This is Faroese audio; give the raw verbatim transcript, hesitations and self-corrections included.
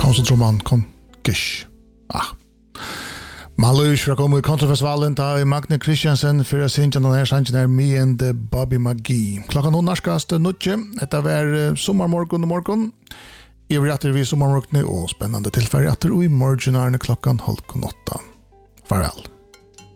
og så tror man kom gish. Ah. Malus fra kommer i Kontrafestivalen ta i Magne Christiansen for å synge den her sangen her Me and Bobby McGee. Klokka nå narskast nødje. Dette var sommermorgon og morgon. I var etter vi sommermorgene og spennende tilfære etter og i morgen er klokkan halv åtta. Farvel.